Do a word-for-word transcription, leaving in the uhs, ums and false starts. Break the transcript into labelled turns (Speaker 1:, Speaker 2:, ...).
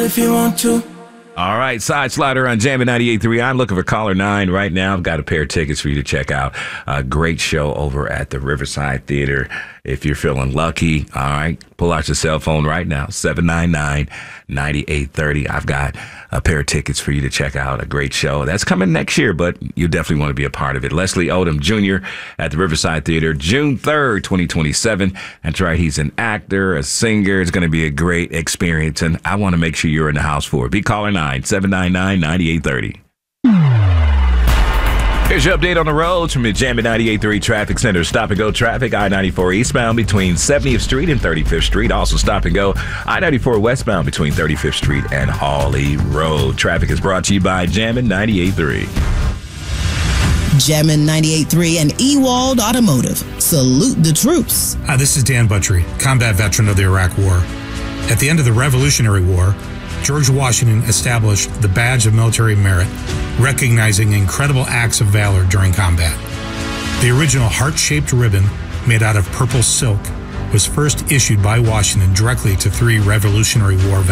Speaker 1: if you want to.
Speaker 2: All right, Side Slider on Jammin' ninety-eight point three. I'm looking for caller nine right now. I've got a pair of tickets for you to check out. A great show over at the Riverside Theater. If you're feeling lucky, all right, pull out your cell phone right now, seven nine nine, nine eight three zero. I've got a pair of tickets for you to check out. A great show. That's coming next year, but you definitely want to be a part of it. Leslie Odom Junior at the Riverside Theater, June third, twenty twenty-seven. That's right. He's an actor, a singer. It's going to be a great experience, and I want to make sure you're in the house for it. Be caller nine, seven nine nine, nine eight three zero. Here's your update on the roads from the Jammin' ninety-eight point three Traffic Center. Stop and go traffic, I ninety-four eastbound between seventieth Street and thirty-fifth Street. Also stop and go I ninety-four westbound between thirty-fifth Street and Hawley Road. Traffic is brought to you by Jammin' ninety-eight point three.
Speaker 3: Jammin' ninety-eight point three and Ewald Automotive. Salute the troops.
Speaker 4: Hi, this is Dan Buttrey, combat veteran of the Iraq War. At the end of the Revolutionary War, George Washington established the Badge of Military Merit, recognizing incredible acts of valor during combat. The original heart-shaped ribbon, made out of purple silk, was first issued by Washington directly to three Revolutionary War veterans.